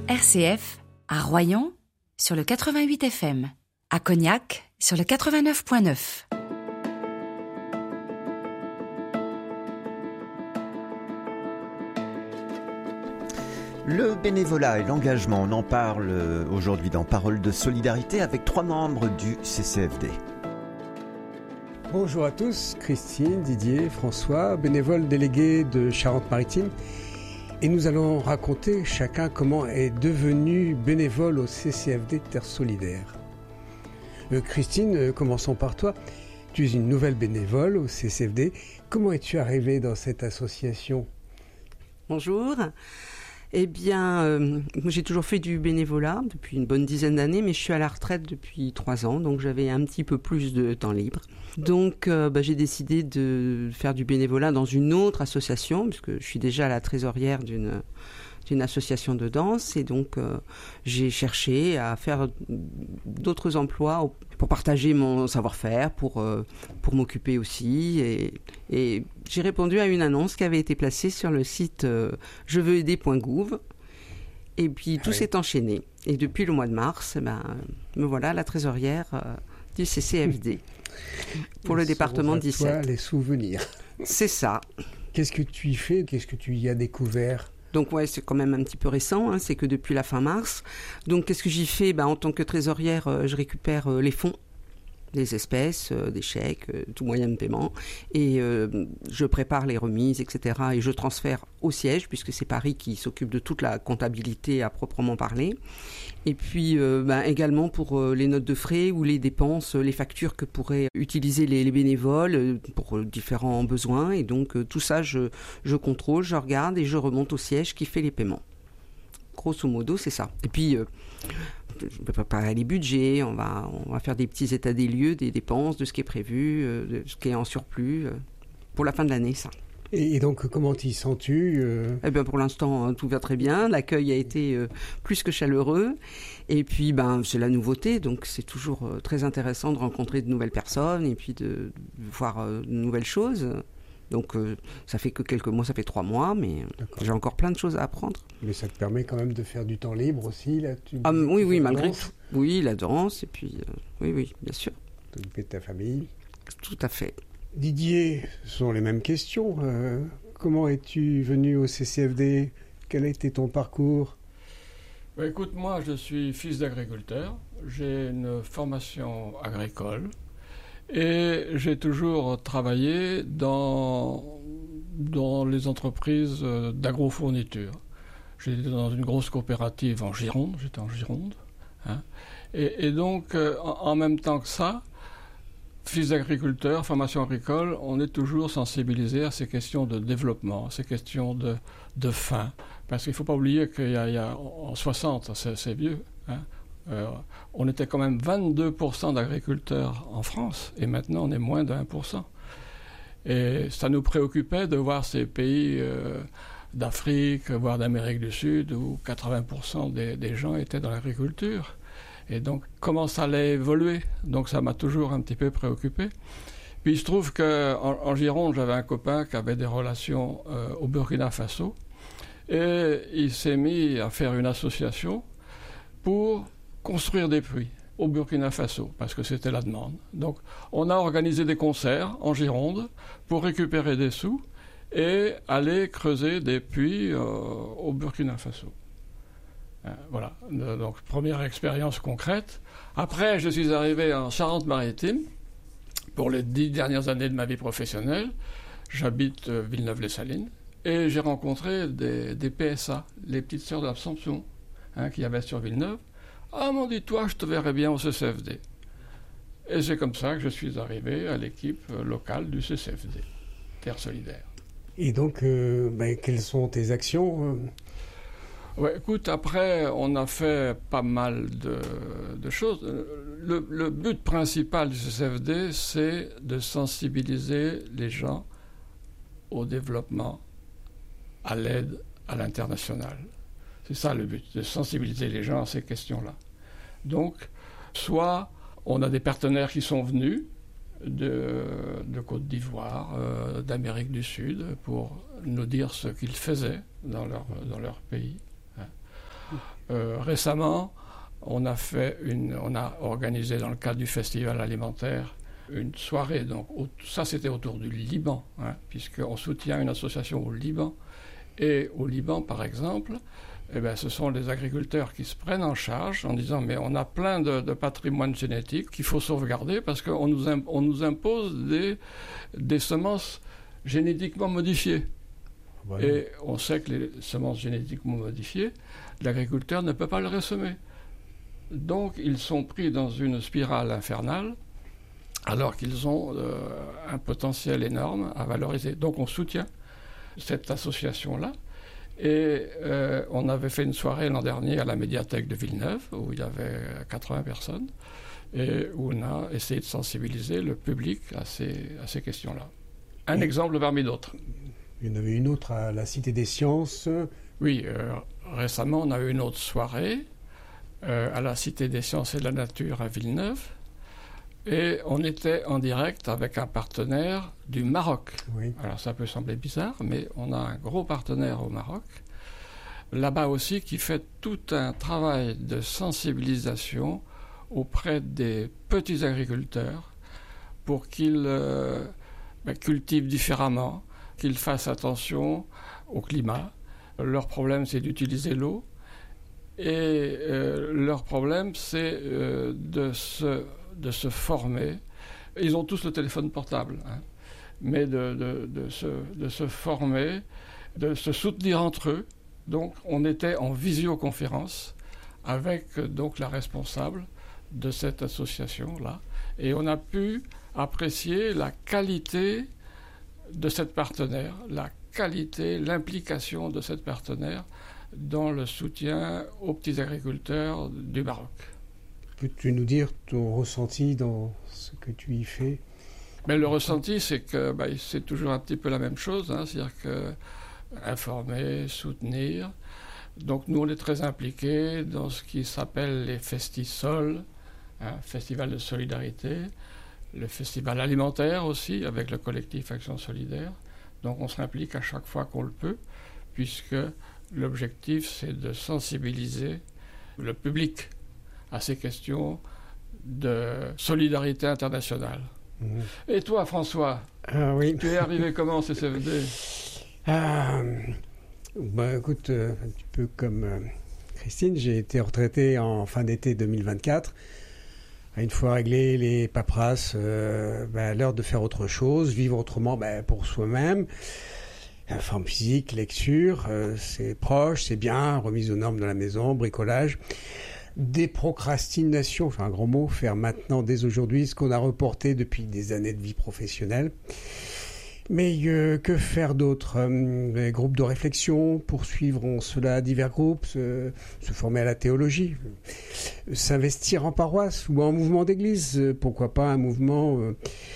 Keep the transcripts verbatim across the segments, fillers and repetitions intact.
R C F, à Royan, sur le quatre-vingt-huit F M, à Cognac, sur le quatre-vingt-neuf virgule neuf. Le bénévolat et l'engagement, on en parle aujourd'hui dans Paroles de solidarité avec trois membres du C C F D. Bonjour à tous, Christine, Didier, François, bénévoles délégués de Charente-Maritime. Et nous allons raconter chacun comment est devenu bénévole au C C F D Terre Solidaire. Euh, Christine, euh, commençons par toi. Tu es une nouvelle bénévole au C C F D. Comment es-tu arrivée dans cette association ? Bonjour. Eh bien, euh, j'ai toujours fait du bénévolat depuis une bonne dizaine d'années, mais je suis à la retraite depuis trois ans, donc j'avais un petit peu plus de temps libre. Donc, euh, bah, j'ai décidé de faire du bénévolat dans une autre association, puisque je suis déjà la trésorière d'une, d'une association de danse, et donc euh, j'ai cherché à faire d'autres emplois pour partager mon savoir-faire, pour, euh, pour m'occuper aussi, et, et j'ai répondu à une annonce qui avait été placée sur le site euh, je veux aider point gouv. Et puis tout ah oui. s'est enchaîné. Et depuis le mois de mars, ben, me voilà la trésorière euh, du C C F D pour le département dix-sept. Les souvenirs. C'est ça. Qu'est-ce que tu y fais ? Qu'est-ce que tu y as découvert ? Donc ouais, c'est quand même un petit peu récent, hein, c'est que depuis la fin mars. Donc qu'est-ce que j'y fais ? Ben, en tant que trésorière, euh, je récupère euh, les fonds, des espèces, euh, des chèques, euh, tout moyen de paiement, et euh, je prépare les remises, et cetera. Et je transfère au siège, puisque c'est Paris qui s'occupe de toute la comptabilité à proprement parler. Et puis euh, ben, également pour euh, les notes de frais ou les dépenses, les factures que pourraient utiliser les, les bénévoles euh, pour euh, différents besoins. Et donc euh, tout ça, je, je contrôle, je regarde et je remonte au siège qui fait les paiements. Grosso modo, c'est ça. Et puis, euh, je vais préparer les budgets, on va, on va faire des petits états des lieux, des dépenses, de ce qui est prévu, euh, de ce qui est en surplus, euh, pour la fin de l'année, ça. Et, et donc, comment t'y sens-tu euh... Eh bien, pour l'instant, tout va très bien. L'accueil a été euh, plus que chaleureux. Et puis, ben, c'est la nouveauté, donc c'est toujours euh, très intéressant de rencontrer de nouvelles personnes et puis de, de voir euh, de nouvelles choses. Donc, euh, ça fait que quelques mois, ça fait trois mois, mais D'accord. j'ai encore plein de choses à apprendre. Mais ça te permet quand même de faire du temps libre aussi, là tu, ah, Oui, tu oui, malgré danse. tout. Oui, la danse, et puis, euh, oui, oui, bien sûr. T'occuper de ta famille. Tout à fait. Didier, ce sont les mêmes questions. Euh, comment es-tu venu au C C F D ? Quel a été ton parcours ? Bah, écoute, moi, je suis fils d'agriculteur. J'ai une formation agricole. Et j'ai toujours travaillé dans, dans les entreprises d'agrofourniture. J'étais dans une grosse coopérative en Gironde, j'étais en Gironde. Hein. Et, et donc, euh, en, en même temps que ça, fils d'agriculteur, formation agricole, on est toujours sensibilisé à ces questions de développement, à ces questions de, de faim. Parce qu'il ne faut pas oublier qu'il y a, il y a en soixante, c'est, c'est vieux, hein. Euh, on était quand même vingt-deux pour cent d'agriculteurs en France, et maintenant on est moins de un pour cent. Et ça nous préoccupait de voir ces pays euh, d'Afrique, voire d'Amérique du Sud, où quatre-vingts pour cent des, des gens étaient dans l'agriculture. Et donc, comment ça allait évoluer ? Donc ça m'a toujours un petit peu préoccupé. Puis il se trouve qu'en en Gironde, j'avais un copain qui avait des relations euh, au Burkina Faso, et il s'est mis à faire une association pour construire des puits au Burkina Faso, parce que c'était la demande. Donc, on a organisé des concerts en Gironde pour récupérer des sous et aller creuser des puits euh, au Burkina Faso. Euh, voilà, donc première expérience concrète. Après, je suis arrivé en Charente-Maritime pour les dix dernières années de ma vie professionnelle. J'habite euh, Villeneuve-les-Salines et j'ai rencontré des, des P S A, les petites sœurs de l'Absomption, hein, qu'il y avait sur Villeneuve. Ah, m'ont dit, toi, je te verrais bien au C C F D. Et c'est comme ça que je suis arrivé à l'équipe locale du C C F D, Terre Solidaire. Et donc, euh, ben, quelles sont tes actions ? Ouais, écoute, après, on a fait pas mal de, de choses. Le, le but principal du C C F D, c'est de sensibiliser les gens au développement, à l'aide à l'international. C'est ça le but, de sensibiliser les gens à ces questions-là. Donc, soit on a des partenaires qui sont venus de, de Côte d'Ivoire, euh, d'Amérique du Sud, pour nous dire ce qu'ils faisaient dans leur, dans leur pays. Hein. Euh, récemment, on a, fait une, on a organisé dans le cadre du festival alimentaire une soirée. Donc, au, ça, c'était autour du Liban, hein, puisqu'on soutient une association au Liban. Et au Liban, par exemple, eh bien, ce sont les agriculteurs qui se prennent en charge en disant mais on a plein de, de patrimoine génétique qu'il faut sauvegarder parce qu'on nous, imp- on nous impose des, des semences génétiquement modifiées. Ouais. Et on sait que les semences génétiquement modifiées, l'agriculteur ne peut pas les ressemer. Donc ils sont pris dans une spirale infernale alors qu'ils ont euh, un potentiel énorme à valoriser. Donc on soutient cette association-là. Et euh, on avait fait une soirée l'an dernier à la médiathèque de Villeneuve, où il y avait quatre-vingts personnes, et où on a essayé de sensibiliser le public à ces, à ces questions-là. Un et exemple parmi d'autres. Il y en avait une autre à la Cité des Sciences. Oui, euh, récemment, on a eu une autre soirée euh, à la Cité des Sciences et de la Nature à Villeneuve, et on était en direct avec un partenaire du Maroc. Oui. Alors ça peut sembler bizarre, mais on a un gros partenaire au Maroc, là-bas aussi, qui fait tout un travail de sensibilisation auprès des petits agriculteurs pour qu'ils euh, ben, cultivent différemment, qu'ils fassent attention au climat. Leur problème, c'est d'utiliser l'eau, et euh, leur problème, c'est euh, de se... de se former. Ils ont tous le téléphone portable, hein, mais de, de, de, se, de se former, de se soutenir entre eux. Donc, on était en visioconférence avec donc la responsable de cette association-là, et on a pu apprécier la qualité de cette partenaire, la qualité, l'implication de cette partenaire dans le soutien aux petits agriculteurs du Maroc. Peux-tu nous dire ton ressenti dans ce que tu y fais ? Mais le ressenti, c'est que bah, c'est toujours un petit peu la même chose, hein, c'est-à-dire que informer, soutenir. Donc nous, on est très impliqués dans ce qui s'appelle les Festisol, hein, Festival de solidarité, le festival alimentaire aussi, avec le collectif Action Solidaire. Donc on s'implique à chaque fois qu'on le peut, puisque l'objectif, c'est de sensibiliser le public à ces questions de solidarité internationale. Mmh. Et toi, François, ah, oui. tu es arrivé comment au C C F D ? ah, bah, Écoute, euh, un petit peu comme euh, Christine, j'ai été retraité en fin d'été deux mille vingt-quatre. Une fois réglé les paperasses, euh, bah, l'heure de faire autre chose, vivre autrement bah, pour soi-même. Forme physique, lecture, euh, c'est proche, c'est bien, remise aux normes de la maison, bricolage. Déprocrastination, enfin un grand mot, faire maintenant, dès aujourd'hui, ce qu'on a reporté depuis des années de vie professionnelle. Mais euh, que faire d'autre ? euh, Groupes de réflexion, poursuivre en cela divers groupes, se, se former à la théologie, euh, s'investir en paroisse ou en mouvement d'église, euh, pourquoi pas un mouvement... Euh,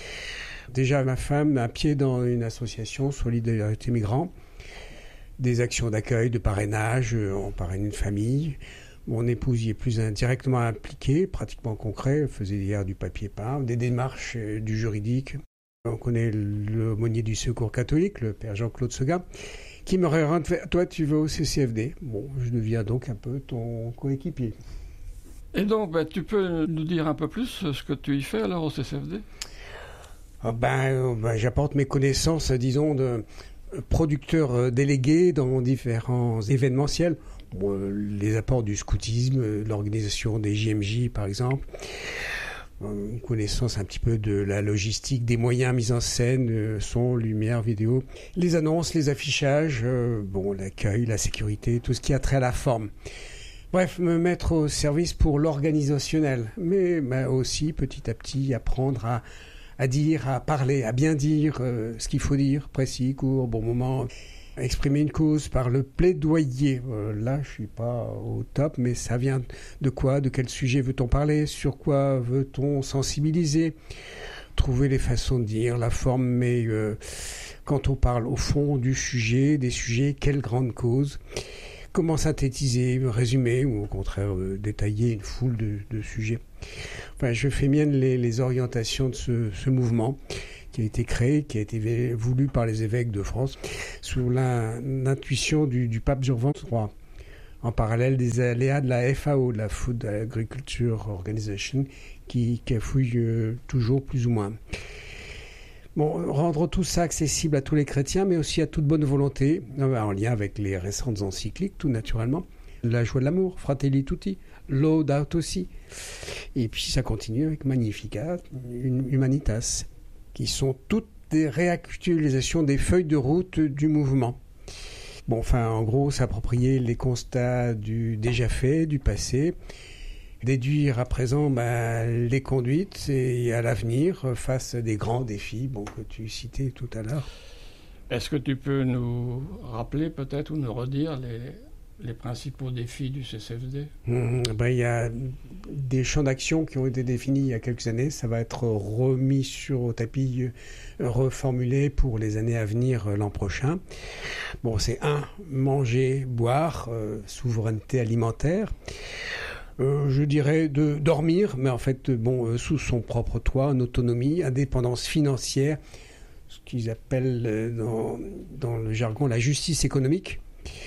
déjà ma femme, un pied dans une association Solidarité Migrants, des actions d'accueil, de parrainage, euh, on parraine une famille. Mon épouse y est plus indirectement impliquée, pratiquement concret, elle faisait hier du papier peint, des démarches euh, du juridique. On connaît l'aumônier du Secours catholique, le père Jean-Claude Seguin, qui me rend fait « Toi, tu vas au C C F D ». Bon, je deviens donc un peu ton coéquipier. Et donc, bah, tu peux nous dire un peu plus ce que tu y fais alors au C C F D ? ah ben, ben, j'apporte mes connaissances, disons, de producteur délégué dans différents événementiels. Bon, les apports du scoutisme, l'organisation des J M J par exemple, une connaissance un petit peu de la logistique, des moyens mis en scène, son, lumière, vidéo, les annonces, les affichages, bon, l'accueil, la sécurité, tout ce qui a trait à la forme. Bref, me mettre au service pour l'organisationnel, mais ben, aussi petit à petit apprendre à à dire, à parler, à bien dire euh, ce qu'il faut dire, précis, court, bon moment, exprimer une cause par le plaidoyer. Euh, là, je suis pas au top, mais ça vient de quoi ? De quel sujet veut-on parler ? Sur quoi veut-on sensibiliser ? Trouver les façons de dire, la forme, mais euh, quand on parle au fond du sujet, des sujets, quelle grande cause ? Comment synthétiser, résumer, ou au contraire euh, détailler une foule de, de sujets. Enfin, je fais mienne les, les orientations de ce, ce mouvement qui a été créé, qui a été voulu par les évêques de France, sous la, l'intuition du, du pape Jean vingt-trois, en parallèle des aléas de la F A O, de la Food Agriculture Organization, qui cafouille euh, toujours plus ou moins. Bon, rendre tout ça accessible à tous les chrétiens, mais aussi à toute bonne volonté, en lien avec les récentes encycliques, tout naturellement. La joie de l'amour, Fratelli Tutti, Laudato Si. Et puis ça continue avec Magnificat, Humanitas, qui sont toutes des réactualisations des feuilles de route du mouvement. Bon, enfin, en gros, s'approprier les constats du déjà fait, du passé, déduire à présent ben, les conduites et à l'avenir face à des grands défis bon, que tu citais tout à l'heure. Est-ce que tu peux nous rappeler peut-être ou nous redire les, les principaux défis du C C F D ? Mmh, ben, il y a des champs d'action qui ont été définis il y a quelques années. Ça va être remis sur au tapis, reformulé pour les années à venir l'an prochain. Bon, c'est un, manger, boire, euh, souveraineté alimentaire. Euh, je dirais de dormir, mais en fait, bon, euh, sous son propre toit, en autonomie, indépendance financière, ce qu'ils appellent euh, dans, dans le jargon la justice économique.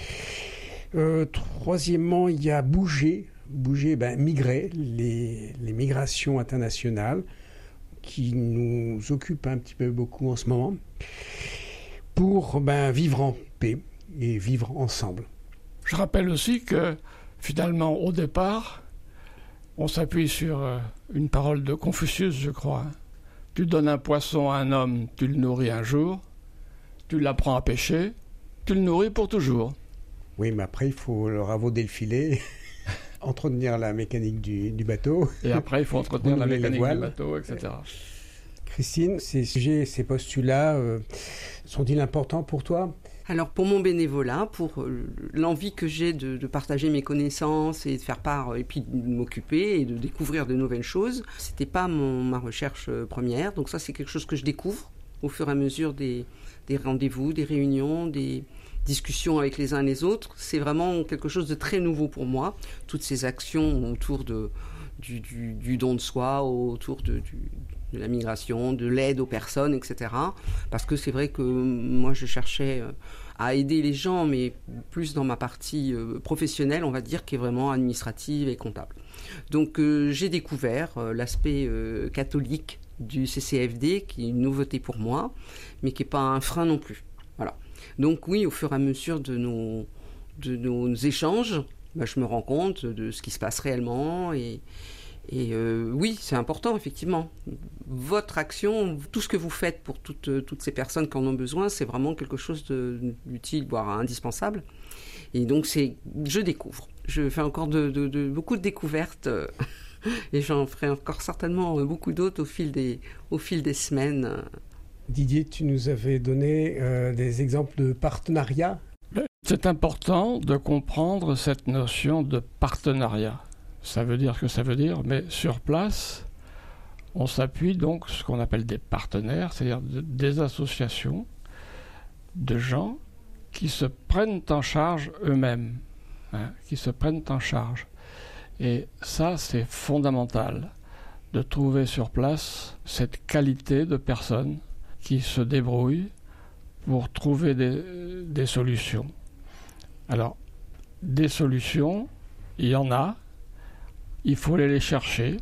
Euh, troisièmement, il y a bouger, bouger, ben, migrer, les, les migrations internationales qui nous occupent un petit peu beaucoup en ce moment, pour ben, vivre en paix et vivre ensemble. Je rappelle aussi que finalement, au départ, on s'appuie sur euh, une parole de Confucius, je crois. Tu donnes un poisson à un homme, tu le nourris un jour, tu l'apprends à pêcher, tu le nourris pour toujours. Oui, mais après, il faut le ravauder le filet, entretenir la mécanique du, du bateau. Et après, il faut entretenir la mécanique du bateau, et cetera. Christine, ces sujets, ces postulats, euh, sont-ils importants pour toi ? Alors pour mon bénévolat, pour l'envie que j'ai de, de partager mes connaissances et de faire part, et puis de m'occuper et de découvrir de nouvelles choses, c'était pas mon, ma recherche première. Donc ça, c'est quelque chose que je découvre au fur et à mesure des, des rendez-vous, des réunions, des discussions avec les uns et les autres. C'est vraiment quelque chose de très nouveau pour moi. Toutes ces actions autour de, du, du, du don de soi, autour de, du, de la migration, de l'aide aux personnes, et cetera. Parce que c'est vrai que moi, je cherchais à aider les gens, mais plus dans ma partie professionnelle, on va dire, qui est vraiment administrative et comptable. Donc, euh, j'ai découvert euh, l'aspect euh, catholique du C C F D, qui est une nouveauté pour moi, mais qui n'est pas un frein non plus. Voilà. Donc oui, au fur et à mesure de nos, de nos échanges, bah, je me rends compte de ce qui se passe réellement et... Et euh, oui, c'est important, effectivement. Votre action, tout ce que vous faites pour toutes, toutes ces personnes qui en ont besoin, c'est vraiment quelque chose de, d'utile, voire indispensable. Et donc, c'est, je découvre. Je fais encore de, de, de, beaucoup de découvertes et j'en ferai encore certainement beaucoup d'autres au fil des, au fil des semaines. Didier, tu nous avais donné euh, des exemples de partenariat. C'est important de comprendre cette notion de partenariat. Ça veut dire ce que ça veut dire, mais sur place, on s'appuie donc sur ce qu'on appelle des partenaires, c'est-à-dire de, des associations de gens qui se prennent en charge eux-mêmes, hein, qui se prennent en charge. Et ça, c'est fondamental, de trouver sur place cette qualité de personnes qui se débrouillent pour trouver des, des solutions. Alors, des solutions, il y en a. Il faut aller les chercher,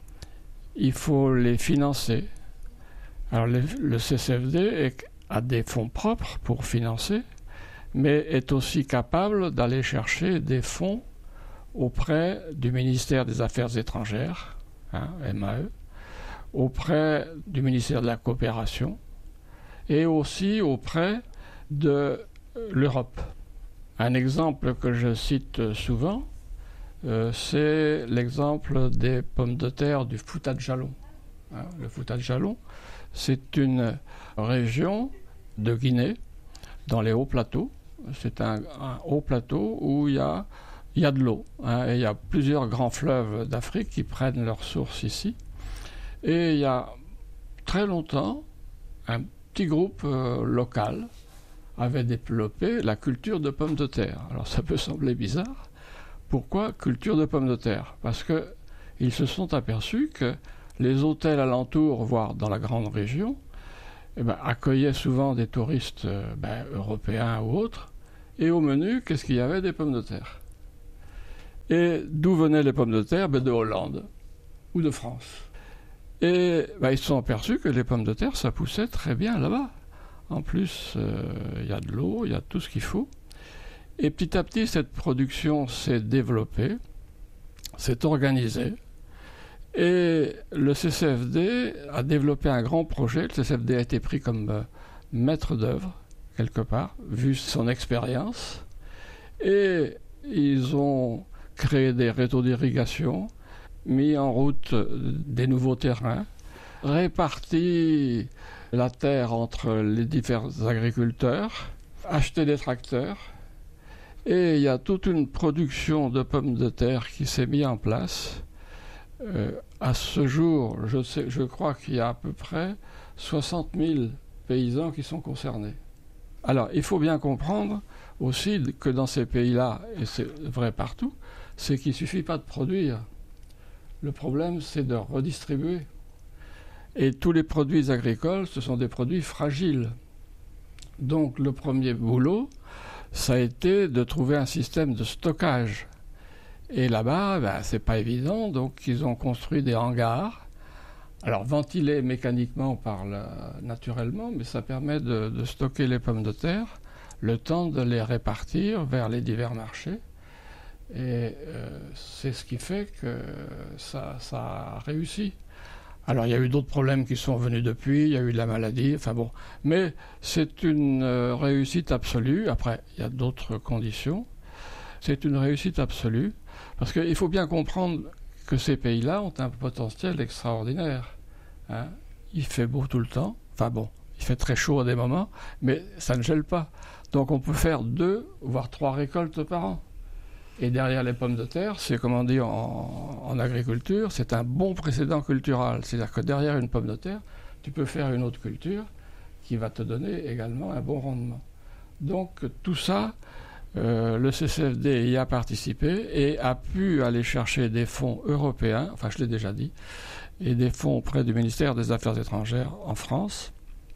il faut les financer. Alors le, le C C F D est, a des fonds propres pour financer, mais est aussi capable d'aller chercher des fonds auprès du ministère des Affaires étrangères, hein, M A E, auprès du ministère de la Coopération et aussi auprès de l'Europe. Un exemple que je cite souvent, Euh, c'est l'exemple des pommes de terre du Fouta de Jalon. Hein, le Fouta de Jalon, c'est une région de Guinée, dans les hauts plateaux. C'est un, un haut plateau où il y a, il y a de l'eau. Hein, et il y a plusieurs grands fleuves d'Afrique qui prennent leur source ici. Et il y a très longtemps, un petit groupe euh, local avait développé la culture de pommes de terre. Alors ça peut sembler bizarre. Pourquoi culture de pommes de terre ? Parce qu'ils se sont aperçus que les hôtels alentours, voire dans la grande région, eh ben, accueillaient souvent des touristes euh, ben, européens ou autres. Et au menu, qu'est-ce qu'il y avait ? Des pommes de terre. Et d'où venaient les pommes de terre? Ben, de Hollande ou de France. Et ben, ils se sont aperçus que les pommes de terre, ça poussait très bien là-bas. En plus, il euh, y a de l'eau, il y a tout ce qu'il faut. Et petit à petit, cette production s'est développée, s'est organisée. Et le C C F D a développé un grand projet. Le C C F D a été pris comme euh, maître d'œuvre, quelque part, vu son expérience. Et ils ont créé des réseaux d'irrigation, mis en route des nouveaux terrains, réparti la terre entre les différents agriculteurs, acheté des tracteurs. Et il y a toute une production de pommes de terre qui s'est mise en place. Euh, à ce jour, je, sais, je crois qu'il y a à peu près soixante mille paysans qui sont concernés. Alors, il faut bien comprendre aussi que dans ces pays-là, et c'est vrai partout, c'est qu'il ne suffit pas de produire. Le problème, c'est de redistribuer. Et tous les produits agricoles, ce sont des produits fragiles. Donc, le premier boulot, ça a été de trouver un système de stockage. Et là-bas, ben, c'est pas évident, donc ils ont construit des hangars. Alors ventilés mécaniquement par le, naturellement, mais ça permet de, de stocker les pommes de terre, le temps de les répartir vers les divers marchés. Et euh, c'est ce qui fait que ça, ça a réussi. Alors il y a eu d'autres problèmes qui sont venus depuis, il y a eu de la maladie, enfin bon. Mais c'est une euh, réussite absolue. Après, il y a d'autres conditions. C'est une réussite absolue. Parce qu'il faut bien comprendre que ces pays-là ont un potentiel extraordinaire. Hein. Il fait beau tout le temps. Enfin bon, il fait très chaud à des moments, mais ça ne gèle pas. Donc on peut faire deux, voire trois récoltes par an. Et derrière les pommes de terre, c'est comme on dit en, en agriculture, c'est un bon précédent cultural. C'est-à-dire que derrière une pomme de terre, tu peux faire une autre culture qui va te donner également un bon rendement. Donc tout ça... Euh, le C C F D y a participé et a pu aller chercher des fonds européens, enfin je l'ai déjà dit, et des fonds auprès du ministère des Affaires étrangères en France.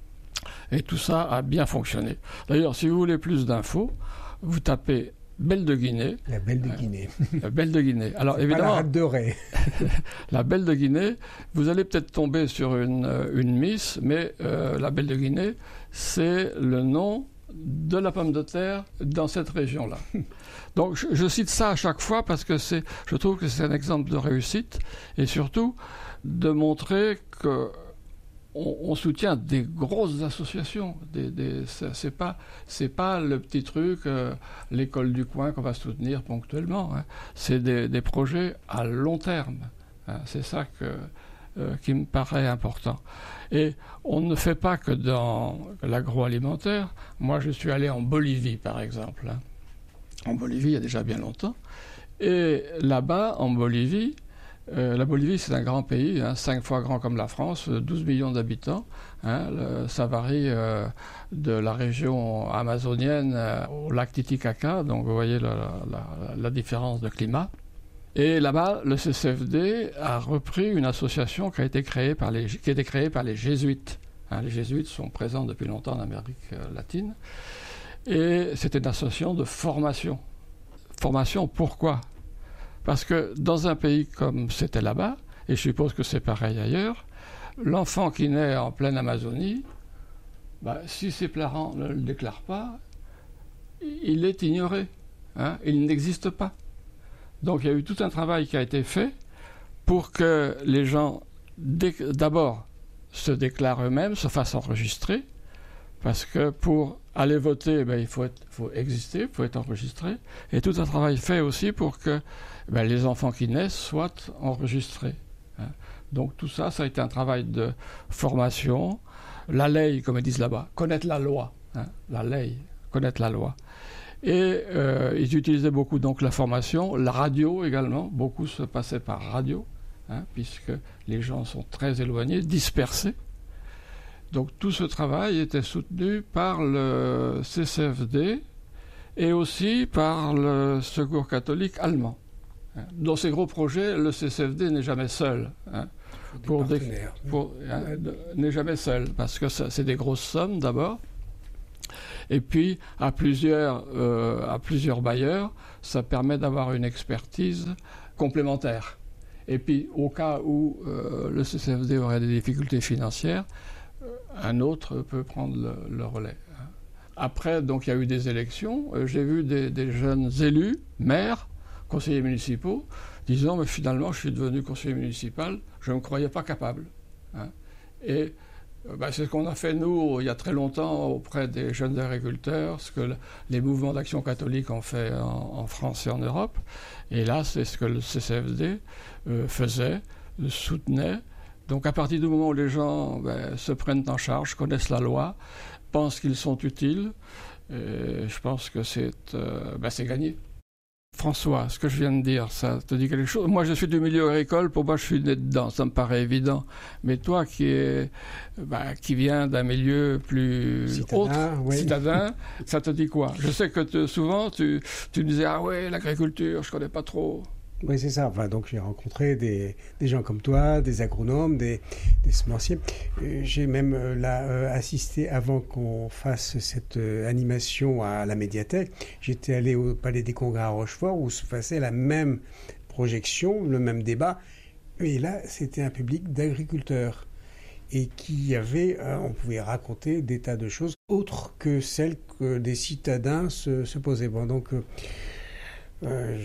Et tout ça a bien fonctionné. D'ailleurs, si vous voulez plus d'infos, vous tapez Belle de Guinée. La Belle de Guinée. Euh, la Belle de Guinée. Alors c'est évidemment, pas la rate de Ré. La Belle de Guinée, vous allez peut-être tomber sur une, une miss, mais euh, la Belle de Guinée, c'est le nom de la pomme de terre dans cette région-là. Donc je, je cite ça à chaque fois parce que c'est, je trouve que c'est un exemple de réussite et surtout de montrer que on, on soutient des grosses associations. Des, des, c'est pas, c'est pas le petit truc, euh, l'école du coin qu'on va soutenir ponctuellement. Hein. C'est des, des projets à long terme. Hein. C'est ça que Euh, qui me paraît important. Et on ne fait pas que dans l'agroalimentaire. Moi, je suis allé en Bolivie, par exemple. Hein. En Bolivie, il y a déjà bien longtemps. Et là-bas, en Bolivie, euh, la Bolivie, c'est un grand pays, hein, cinq fois grand comme la France, douze millions d'habitants. Hein, le, ça varie euh, de la région amazonienne euh, au lac Titicaca, donc vous voyez la, la, la différence de climat. Et là-bas, le C C F D a repris une association qui a été créée par les, qui a été créée par les jésuites. Hein, les jésuites sont présents depuis longtemps en Amérique euh, latine. Et c'était une association de formation. Formation, pourquoi ? Parce que dans un pays comme c'était là-bas, et je suppose que c'est pareil ailleurs, l'enfant qui naît en pleine Amazonie, bah, si ses parents ne le déclarent pas, il est ignoré. Hein, il n'existe pas. Donc il y a eu tout un travail qui a été fait pour que les gens, d'abord, se déclarent eux-mêmes, se fassent enregistrer, parce que pour aller voter, ben, il faut, être, faut exister, il faut être enregistré, et tout un travail fait aussi pour que ben, les enfants qui naissent soient enregistrés. Hein. Donc tout ça, ça a été un travail de formation, la ley, comme ils disent là-bas, connaître la loi, hein, la ley, connaître la loi. Et euh, ils utilisaient beaucoup donc la formation, la radio également, beaucoup se passait par radio, hein, puisque les gens sont très éloignés, dispersés. Donc tout ce travail était soutenu par le C C F D et aussi par le Secours catholique allemand. Hein. Dans ces gros projets, le C C F D n'est jamais seul. Hein, pour des, pour, hein, de, n'est jamais seul, parce que ça, c'est des grosses sommes d'abord. Et puis, à plusieurs, euh, à plusieurs bailleurs, ça permet d'avoir une expertise complémentaire. Et puis, au cas où euh, le C C F D aurait des difficultés financières, un autre peut prendre le, le relais. Après, donc, il y a eu des élections. J'ai vu des, des jeunes élus, maires, conseillers municipaux, disant, mais finalement, je suis devenu conseiller municipal, je ne me croyais pas capable. Hein. Et ben, c'est ce qu'on a fait, nous, il y a très longtemps, auprès des jeunes agriculteurs, ce que le, les mouvements d'action catholique ont fait en, en France et en Europe. Et là, c'est ce que le C C F D euh, faisait, soutenait. Donc, à partir du moment où les gens ben, se prennent en charge, connaissent la loi, pensent qu'ils sont utiles, et je pense que c'est, euh, ben, c'est gagné. François, ce que je viens de dire, ça te dit quelque chose? Moi, je suis du milieu agricole, pour moi, je suis né dedans, ça me paraît évident. Mais toi, qui, est, bah, qui viens d'un milieu plus citadin, autre, oui. citadin, ça te dit quoi? Je sais que te, souvent, tu, tu me disais, ah ouais, l'agriculture, je connais pas trop. Oui, c'est ça. Enfin, donc, j'ai rencontré des, des gens comme toi, des agronomes, des, des semenciers. Euh, j'ai même euh, là, euh, assisté, avant qu'on fasse cette euh, animation à la médiathèque, j'étais allé au Palais des Congrès à Rochefort où se passait la même projection, le même débat. Et là, c'était un public d'agriculteurs. Et qui avait, euh, on pouvait raconter des tas de choses autres que celles que des citadins se, se posaient. Bon, donc... Euh, Euh,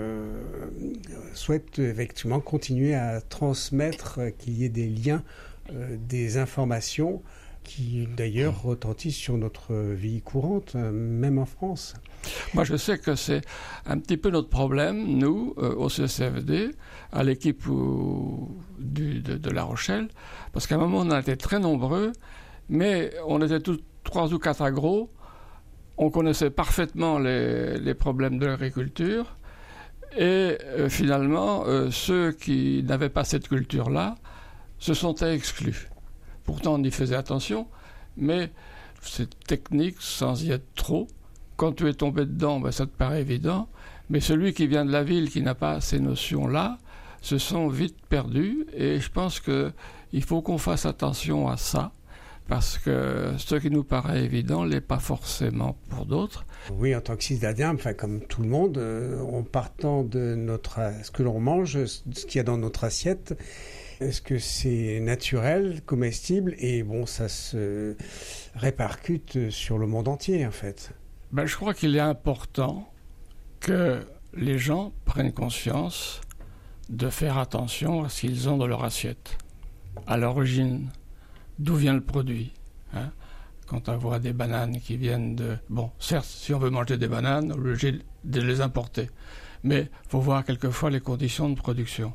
je souhaite effectivement continuer à transmettre, euh, qu'il y ait des liens, euh, des informations qui d'ailleurs retentissent sur notre vie courante, euh, même en France. Moi, je sais que c'est un petit peu notre problème, nous, euh, au C C F D, à l'équipe où, du, de, de La Rochelle, parce qu'à un moment, on a été très nombreux, mais on était tous trois ou quatre agros. On connaissait parfaitement les, les problèmes de l'agriculture et euh, finalement, euh, ceux qui n'avaient pas cette culture-là se sentaient exclus. Pourtant, on y faisait attention, mais c'est technique sans y être trop. Quand tu es tombé dedans, ben, ça te paraît évident, mais celui qui vient de la ville, qui n'a pas ces notions-là, se sent vite perdu et je pense qu'il faut qu'on fasse attention à ça. Parce que ce qui nous paraît évident n'est pas forcément pour d'autres. Oui, en tant que citadin, enfin, comme tout le monde, euh, en partant de notre, ce que l'on mange, ce qu'il y a dans notre assiette, est-ce que c'est naturel, comestible, et bon, ça se répercute sur le monde entier, en fait. Ben, je crois qu'il est important que les gens prennent conscience de faire attention à ce qu'ils ont dans leur assiette, à l'origine. D'où vient le produit, hein? Quand on voit des bananes qui viennent de... Bon, certes, si on veut manger des bananes, on est obligé de les importer. Mais il faut voir quelquefois les conditions de production.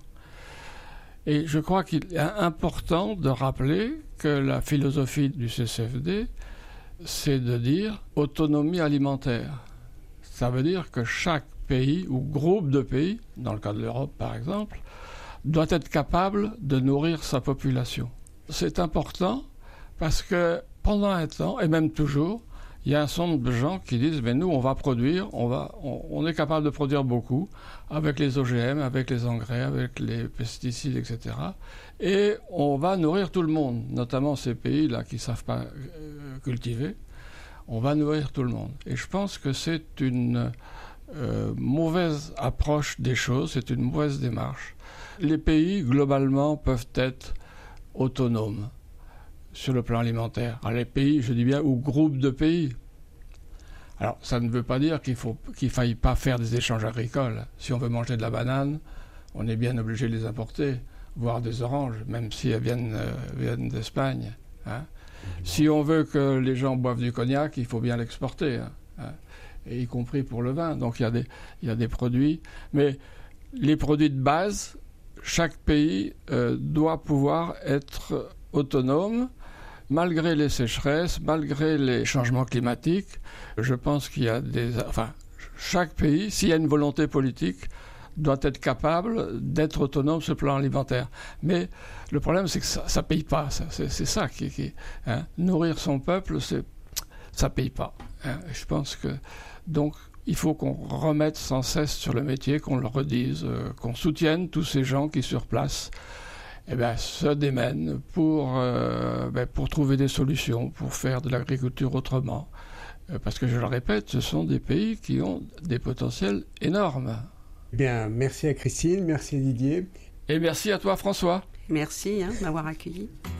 Et je crois qu'il est important de rappeler que la philosophie du C C F D, c'est de dire autonomie alimentaire. Ça veut dire que chaque pays ou groupe de pays, dans le cas de l'Europe par exemple, doit être capable de nourrir sa population. C'est important parce que pendant un temps, et même toujours, il y a un certain nombre de gens qui disent « mais nous, on va produire, on, va, on, on est capable de produire beaucoup avec les O G M, avec les engrais, avec les pesticides, et cetera. Et on va nourrir tout le monde, notamment ces pays-là qui ne savent pas euh, cultiver. On va nourrir tout le monde. » Et je pense que c'est une euh, mauvaise approche des choses, c'est une mauvaise démarche. Les pays, globalement, peuvent être autonomes sur le plan alimentaire. Alors les pays, je dis bien, ou groupes de pays. Alors ça ne veut pas dire qu'il faut qu'il faille pas faire des échanges agricoles. Si on veut manger de la banane, on est bien obligé de les importer, voire des oranges, même si elles viennent, euh, viennent d'Espagne. Hein. Si on veut que les gens boivent du cognac, il faut bien l'exporter, hein, hein, et y compris pour le vin. Donc il y a des, il y a des produits. Mais les produits de base, chaque pays euh, doit pouvoir être autonome, malgré les sécheresses, malgré les changements climatiques. Je pense qu'il y a des... Enfin, chaque pays, s'il y a une volonté politique, doit être capable d'être autonome sur le plan alimentaire. Mais le problème, c'est que ça ne paye pas. Ça, c'est, c'est ça qui... qui hein, nourrir son peuple, c'est, ça ne paye pas. Hein. Je pense que... Donc, il faut qu'on remette sans cesse sur le métier, qu'on le redise, euh, qu'on soutienne tous ces gens qui, sur place, eh ben, se démènent pour, euh, ben, pour trouver des solutions, pour faire de l'agriculture autrement. Parce que je le répète, ce sont des pays qui ont des potentiels énormes. Bien, merci à Christine, merci à Didier. Et merci à toi François. Merci hein, de m'avoir accueilli.